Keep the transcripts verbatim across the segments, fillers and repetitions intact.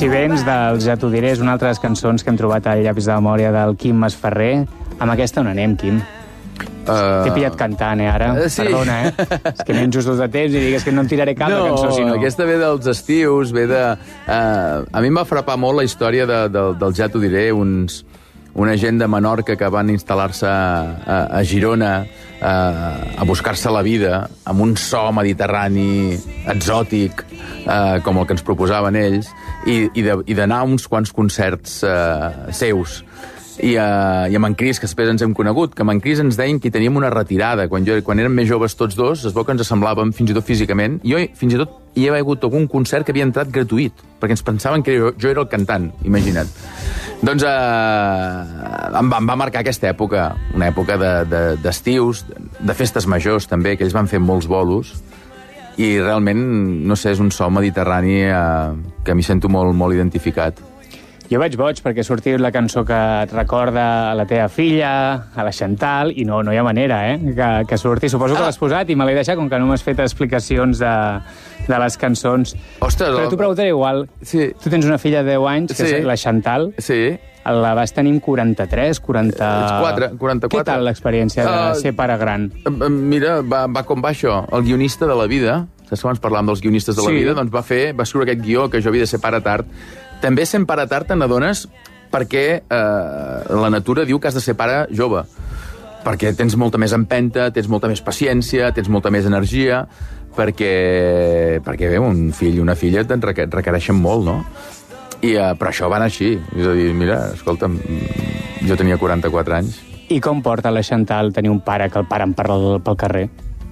Si vens del Ja t'ho diré, és una altra de les cançons que hem trobat al llapis de memòria del Quim Masferrer. Amb aquesta on anem, Quim? Uh... T'he pillat cantant, eh, ara? Uh, sí. Perdona, eh? És que anem justos de temps i digues que no en tiraré cap no, de cançó, sinó... No, aquesta ve dels estius, ve de... Uh, a mi em va frapar molt la història de, de, del Ja t'ho diré, uns, una gent de Menorca que van instal·lar-se a, a Girona a, a buscar-se la vida amb un so mediterrani exòtic, uh, com el que ens proposaven ells, i, i d'anar a uns quants concerts uh, seus. I, uh, i amb en Cris, que després ens hem conegut, que amb en Cris ens deien que hi teníem una retirada. Quan, jo, quan érem més joves tots dos, es veu que ens semblàvem fins i tot físicament. Jo fins i tot hi havia hagut algun concert que havia entrat gratuït, perquè ens pensaven que jo, jo era el cantant, imagina't. Doncs uh, em, va, em va marcar aquesta època, una època d'estius, de, de, de festes majors també, que ells van fer molts bolos, i realment, no sé, és un so mediterrani uh, que m'hi sento molt, molt identificat. Jo vaig boig perquè ha sortit la cançó que et recorda a la teva filla, a la Chantal, i no, no hi ha manera, eh, que, que surti. Suposo que l'has posat i me l'he deixat, com que no m'has fet explicacions de, de les cançons. Ostres, però t'ho preguntaré igual. Sí. Tu tens una filla de deu anys, que sí. és la Chantal. Sí. La vas tenir amb quaranta-tres, quaranta... quaranta-quatre. Què tal l'experiència de uh, ser pare gran? Mira, va, va com va això. El guionista de la vida, saps quan parlàvem dels guionistes de la sí. vida, doncs va fer, va escriure aquest guió que jo havia de ser pare tard. També sent pare tard te n'adones perquè eh, la natura diu que has de ser pare jove. Perquè tens molta més empenta, tens molta més paciència, tens molta més energia, perquè, perquè bé, un fill i una filla te'n requereixen molt, no? I, uh, però això va anar així. És a dir, mira, escolta'm, jo tenia quaranta-quatre anys. I com porta la Chantal tenir un pare que el paren pel, pel carrer?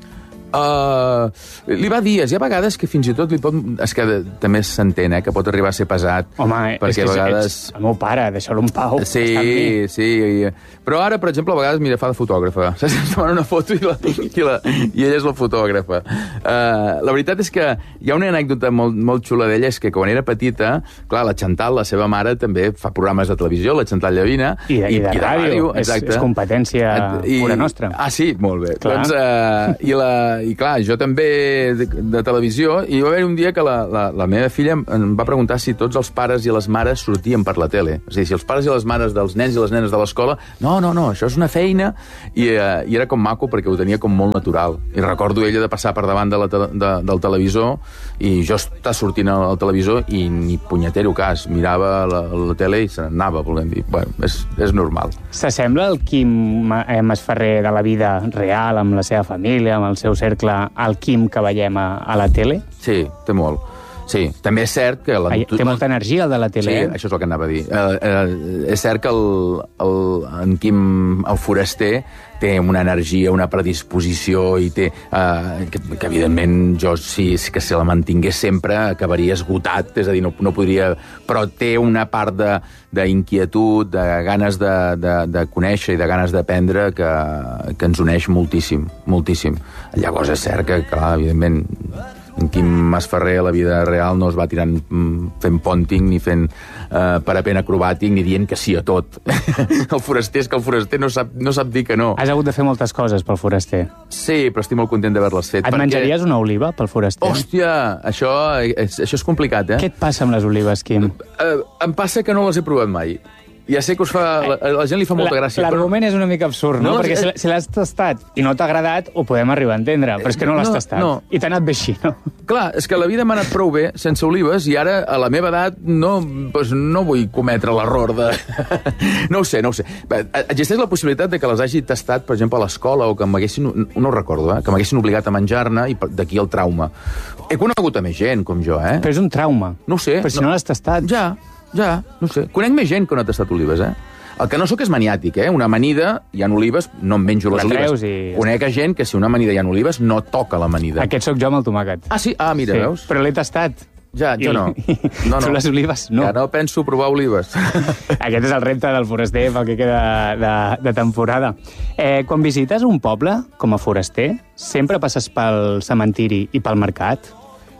Uh, li va dies, hi ha vegades que fins i tot li pot... És que de, també s'entén, eh, que pot arribar a ser pesat. Home, és que vegades... ets el meu pare, deixa-lo en pau. Sí, sí. Però ara, per exemple, a vegades, mira, fa de fotògrafa. Saps? Es demana una foto i, la, i, la, i ella és la fotògrafa. Uh, la veritat és que hi ha una anècdota molt, molt xula d'ella, és que quan era petita, clar, la Chantal, la seva mare, també fa programes de televisió, la Chantal Llavina. I de, i de, i de ràdio, ràdio és, és competència I, pura nostra. Ah, sí? Molt bé. Clar. Doncs, uh, i la... I clar, jo també de, de televisió, i va haver un dia que la, la, la meva filla em va preguntar si tots els pares i les mares sortien per la tele. És a dir, si els pares i les mares dels nens i les nenes de l'escola, no, no, no, això és una feina, i, eh, i era com maco perquè ho tenia com molt natural. I recordo ella de passar per davant de la te de, del televisor, i jo estar sortint al, al televisor i ni punyetero cas, mirava la, la tele i se n'anava, volem dir. Bueno, és, és normal. S'assembla el Quim Masferrer de la vida real, amb la seva família, amb el seu cercle, al Quim que veiem a, a la tele? Sí, té molt. Sí, també és cert que... La... Ai, té molta energia, el de la tele. Sí, eh? això és el que anava a dir. Uh, uh, és cert que el, el, en Quim, el foraster, té una energia, una predisposició, i té... Uh, que, que, evidentment, jo, si, que si la mantingués sempre, acabaria esgotat, és a dir, no, no podria... Però té una part d'inquietud, de, de ganes de, de, de conèixer i de ganes d'aprendre que, que ens uneix moltíssim, moltíssim. Llavors és cert que, clar, evidentment... En Quim Masferrer a la vida real no es va tirant fent pònting, ni fent uh, parapent acrobàtic, ni dient que sí a tot. El foraster és que el foraster no sap, no sap dir que no. Has hagut de fer moltes coses pel foraster. Sí, però estic molt content d'haver-les fet. Et perquè... menjaries una oliva pel foraster? Hòstia, això és, això és complicat, eh? Què et passa amb les olives, Quim? Uh, em passa que no les he provat mai. Ja sé que us fa... La, la gent li fa molta gràcia. L'argument però... és una mica absurd, no? no Perquè si, si l'has tastat i no t'ha agradat, ho podem arribar a entendre, però és que no l'has no, tastat. No. I t'ha anat bé així, no? Clar, és que la vida m'ha anat prou bé sense olives i ara, a la meva edat, no, pues, no vull cometre l'error de... No ho sé, no ho sé. Existeix la possibilitat de que les hagi tastat, per exemple, a l'escola, o que m'haguessin... No ho recordo, eh? Que m'haguessin obligat a menjar-ne i d'aquí el trauma. He conegut a més gent, com jo, eh? Però és un trauma. No ho sé. Però si no, no l'has tastat. Ja. Ja, no sé. Conec més gent que no ha tastat olives, eh? El que no sóc és maniàtic, eh? Una amanida, hi ha olives, no em menjo les olives. I... Conec a gent que si una amanida hi ha olives, no toca l'amanida. Aquest sóc jo amb el tomàquet. Ah, sí? Ah, mira, sí, veus? Però l'he tastat. Ja, jo I, no. no, no. Tu les olives, no. Ja no penso provar olives. Aquest és el repte del foraster pel que queda de, de temporada. Eh, quan visites un poble, com a foraster, sempre passes pel cementiri i pel mercat?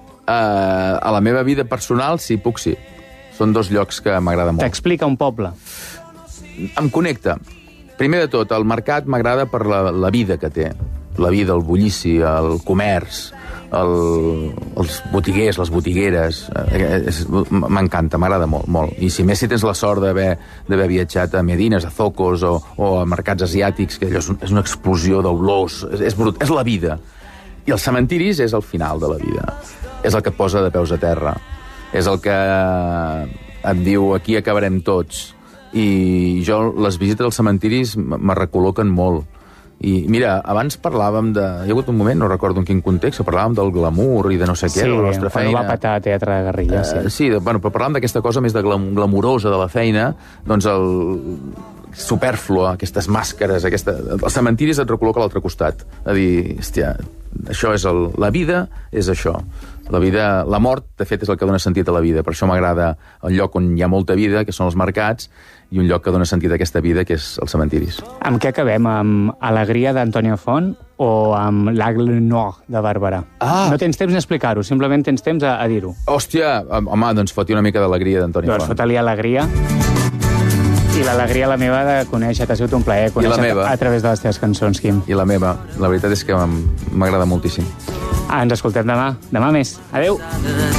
Uh, a la meva vida personal, sí, puc sí. Són dos llocs que m'agrada molt. T'explica un poble? Em connecta. Primer de tot, el mercat m'agrada per la, la vida que té. La vida, el bullici, el comerç, el, els botiguers, les botigueres, eh, m'encanta, m'agrada molt, molt. I si més si tens la sort d'haver d'haver viatjat a Medines, a Zocos o, o a mercats asiàtics, que allò és, un, és una explosió d'olors, és, és brut, és la vida. I els cementiris és el final de la vida. És el que et posa de peus a terra. És el que et diu, aquí acabarem tots. I jo, les visites als cementiris me recol·loquen molt. I mira, abans parlàvem de... Hi ha hagut un moment, no recordo en quin context, parlàvem del glamour i de no sé què, sí, de la nostra feina. Sí, quan ho va patar a Teatre de Guerrilla, sí. Uh, sí, de, bueno, però parlàvem d'aquesta cosa més de glam glamurosa de la feina, doncs el superflua, aquestes màscares, aquesta... els cementiris et recol·loca a l'altre costat. A dir, hòstia, això és el... la vida és això. La vida, la mort, de fet, és el que dona sentit a la vida. Per això m'agrada el lloc on hi ha molta vida, que són els mercats, i un lloc que dona sentit a aquesta vida, que és els cementiris. Amb què acabem? Amb Alegria d'Antònia Font o amb L'Aigle Noir de Bàrbara? Ah. No tens temps d'explicar-ho, simplement tens temps a, a dir-ho. Hòstia, home, doncs foti una mica d'Alegria d'Antònia Font. Doncs fota-li Alegria. I l'alegria, la meva, de conèixer-te. Ha sigut un plaer conèixer-te a través de les teves cançons, Quim. I la meva. La veritat és que m'agrada moltíssim. Ah, ens escoltem demà. Demà més. Adéu.